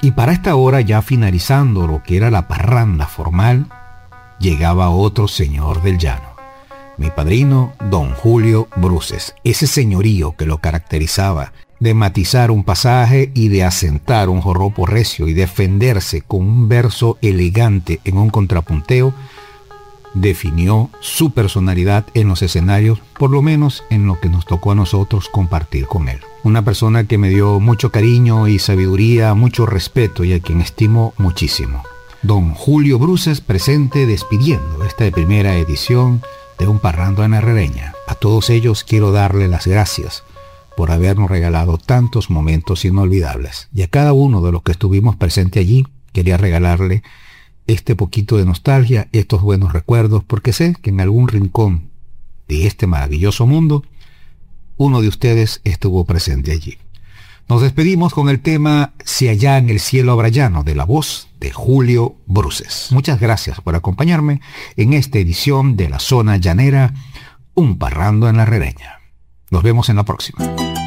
Y para esta hora, ya finalizando lo que era la parranda formal, llegaba otro señor del llano, mi padrino don Julio Bruces. Ese señorío que lo caracterizaba de matizar un pasaje y de asentar un joropo recio y defenderse con un verso elegante en un contrapunteo, definió su personalidad en los escenarios, por lo menos en lo que nos tocó a nosotros compartir con él. Una persona que me dio mucho cariño y sabiduría, mucho respeto y a quien estimo muchísimo. Don Julio Bruces presente despidiendo esta primera edición de Un Parrando en la Herrereña. A todos ellos quiero darle las gracias por habernos regalado tantos momentos inolvidables. Y a cada uno de los que estuvimos presentes allí, quería regalarle este poquito de nostalgia, estos buenos recuerdos, porque sé que en algún rincón de este maravilloso mundo, uno de ustedes estuvo presente allí. Nos despedimos con el tema Si allá en el cielo habrá llano, de la voz de Julio Bruces. Muchas gracias por acompañarme en esta edición de La Zona Llanera, Un Parrando en la Herrereña. Nos vemos en la próxima.